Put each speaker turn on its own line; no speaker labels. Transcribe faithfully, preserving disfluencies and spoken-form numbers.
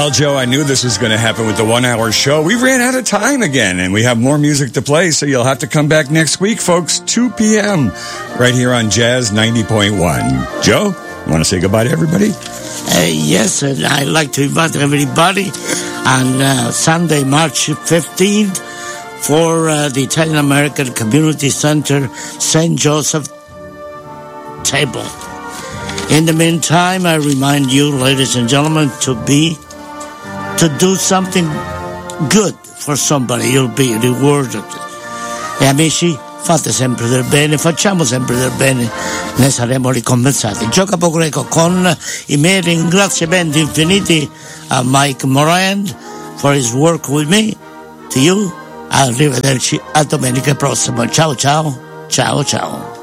Well, Joe, I knew this was going to happen with the one-hour show. We ran out of time again, and we have more music to play, so you'll have to come back next week, folks, two p.m., right here on Jazz ninety point one. Joe, you want to say goodbye to everybody?
Uh, yes, and I'd like to invite everybody on uh, Sunday, March fifteenth, for uh, the Italian American Community Center Saint Joseph table. In the meantime, I remind you, ladies and gentlemen, to be, to do something good for somebody. You'll be rewarded. E amici, fate sempre del bene, facciamo sempre del bene, ne saremo ricompensati. Gio Capogreco con i miei ringraziamenti infiniti a Mike Moran for his work with me. To you, arrivederci a domenica prossima. Ciao ciao, ciao ciao.